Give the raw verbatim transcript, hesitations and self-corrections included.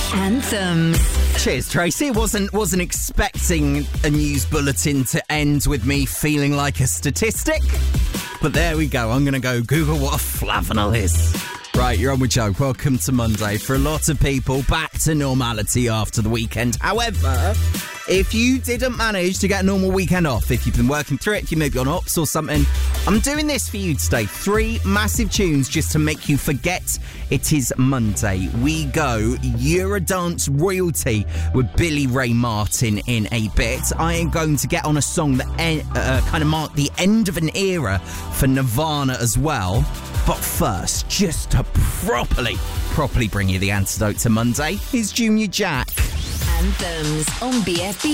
Anthems. Cheers, Tracy. Wasn't wasn't expecting a news bulletin to end with me feeling like a statistic, but there we go. I'm going to go Google what a flavanol is. Right, you're on with Joe. Welcome to Monday. For a lot of people, back to normality after the weekend. However, if you didn't manage to get a normal weekend off, if you've been working through it, if you maybe on ops or something, I'm doing this for you today. Three massive tunes just to make you forget it is Monday. We go Eurodance royalty with Billy Ray Martin in a bit. I am going to get on a song that en- uh, kind of marked the end of an era for Nirvana as well. But first, just to properly, properly bring you the antidote to Monday, is Junior Jack. Anthems on B F B.